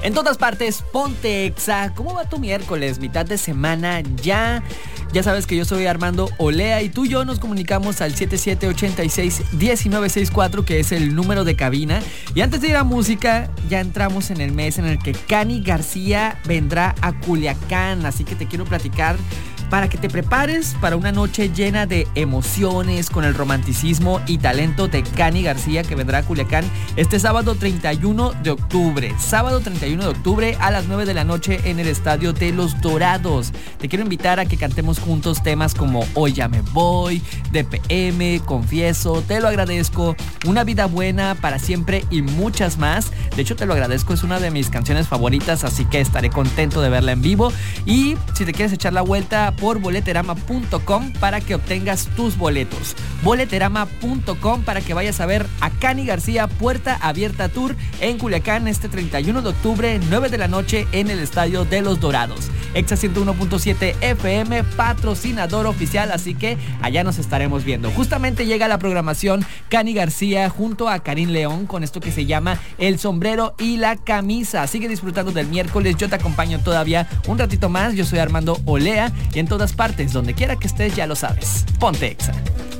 En todas partes, ponte Exa. ¿Cómo va tu miércoles? Mitad de semana ya. Ya sabes que yo soy Armando Olea y tú y yo nos comunicamos al 7786-1964, que es el número de cabina. Y antes de ir a música, ya entramos en el mes en el que Cani García vendrá a Culiacán. Así que te quiero platicar para que te prepares para una noche llena de emociones con el romanticismo y talento de Cani García, que vendrá a Culiacán este sábado 31 de octubre. Sábado 31 de octubre a las 9 de la noche en el Estadio de los Dorados. Te quiero invitar a que cantemos juntos temas como Hoy ya me voy, DPM, Confieso, Te lo agradezco, Una vida buena, Para siempre y muchas más. De hecho, Te lo agradezco es una de mis canciones favoritas, así que estaré contento de verla en vivo. Y si te quieres echar la vuelta por boleterama.com para que obtengas tus boletos. Boleterama.com para que vayas a ver a Cani García Puerta Abierta Tour en Culiacán este 31 de octubre, 9 de la noche en el Estadio de los Dorados. Exa 101.7 FM, patrocinador oficial, así que allá nos estaremos viendo. Justamente llega la programación Cani García junto a Karim León con esto que se llama El sombrero y la camisa. Sigue disfrutando del miércoles, yo te acompaño todavía un ratito más. Yo soy Armando Olea y en todas partes, donde quiera que estés, ya lo sabes. Ponte Exa.